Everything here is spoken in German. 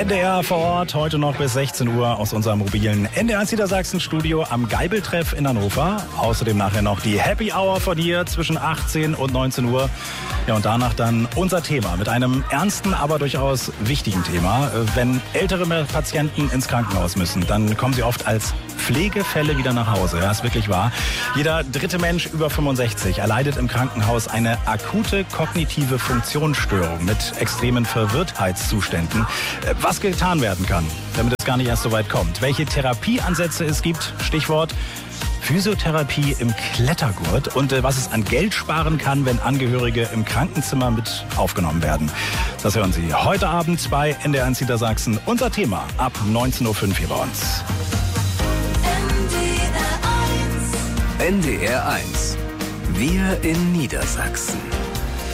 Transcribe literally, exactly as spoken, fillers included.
N D R vor Ort, heute noch bis sechzehn Uhr aus unserem mobilen N D R eins Niedersachsen-Studio am Geibeltreff in Hannover. Außerdem nachher noch die Happy Hour von hier zwischen achtzehn und neunzehn Uhr. Ja, und danach dann unser Thema mit einem ernsten, aber durchaus wichtigen Thema. Wenn ältere Patienten ins Krankenhaus müssen, dann kommen sie oft als Pflegefälle wieder nach Hause. Ja, ist wirklich wahr. Jeder dritte Mensch über fünfundsechzig erleidet im Krankenhaus eine akute kognitive Funktionsstörung mit extremen Verwirrtheitszuständen. Was getan werden kann, damit es gar nicht erst so weit kommt. Welche Therapieansätze es gibt, Stichwort Physiotherapie im Klettergurt und äh, was es an Geld sparen kann, wenn Angehörige im Krankenzimmer mit aufgenommen werden. Das hören Sie heute Abend bei N D R eins Niedersachsen. Unser Thema ab neunzehn Uhr fünf hier bei uns. N D R eins. Wir in Niedersachsen.